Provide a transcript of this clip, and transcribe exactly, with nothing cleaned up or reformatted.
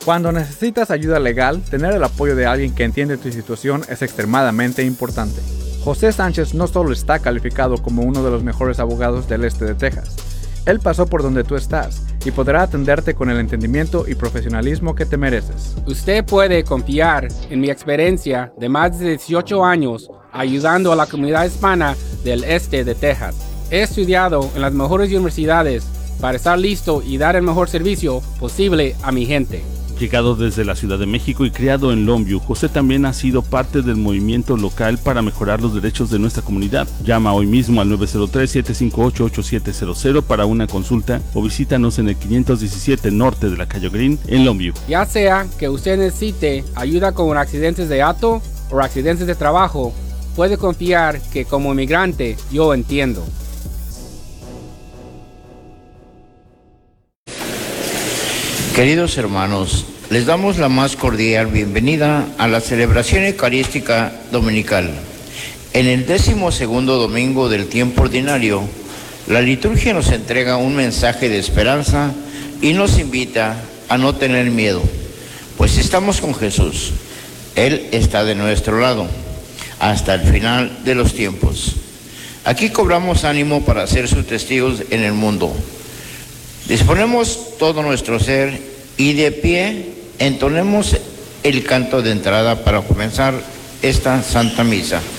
Cuando necesitas ayuda legal, tener el apoyo de alguien que entiende tu situación es extremadamente importante. José Sánchez no solo está calificado como uno de los mejores abogados del este de Texas, él pasó por donde tú estás y podrá atenderte con el entendimiento y profesionalismo que te mereces. Usted puede confiar en mi experiencia de más de dieciocho años ayudando a la comunidad hispana del este de Texas. He estudiado en las mejores universidades para estar listo y dar el mejor servicio posible a mi gente. Llegado desde la Ciudad de México y criado en Longview, José también ha sido parte del movimiento local para mejorar los derechos de nuestra comunidad. Llama hoy mismo al nueve cero tres, siete cinco ocho, ocho siete cero cero para una consulta o visítanos en el quinientos diecisiete norte de la calle Green en Longview. Ya sea que usted necesite ayuda con accidentes de auto o accidentes de trabajo, puede confiar que como inmigrante yo entiendo. Queridos hermanos, les damos la más cordial bienvenida a la celebración eucarística dominical. En el décimo segundo domingo del tiempo ordinario, la liturgia nos entrega un mensaje de esperanza y nos invita a no tener miedo, pues estamos con Jesús. Él está de nuestro lado hasta el final de los tiempos. Aquí cobramos ánimo para ser sus testigos en el mundo. Disponemos todo nuestro ser y de pie entonemos el canto de entrada para comenzar esta Santa Misa.